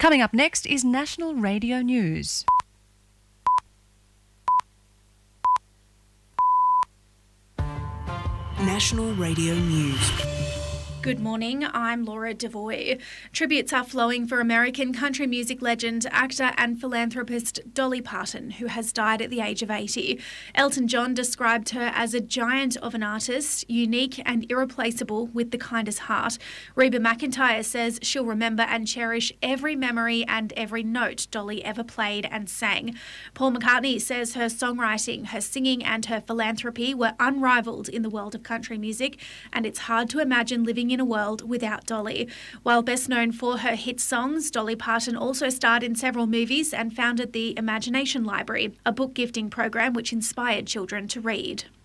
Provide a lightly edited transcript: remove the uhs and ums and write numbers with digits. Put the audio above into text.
Coming up next is National Radio News. National Radio News. Good morning, I'm Laura Devoy. Tributes are flowing for American country music legend, actor and philanthropist Dolly Parton, who has died at the age of 80. Elton John described her as a giant of an artist, unique and irreplaceable with the kindest heart. Reba McEntire says she'll remember and cherish every memory and every note Dolly ever played and sang. Paul McCartney says her songwriting, her singing and her philanthropy were unrivaled in the world of country music, and it's hard to imagine living in a world without Dolly. While best known for her hit songs, Dolly Parton also starred in several movies and founded the Imagination Library, a book gifting program which inspired children to read.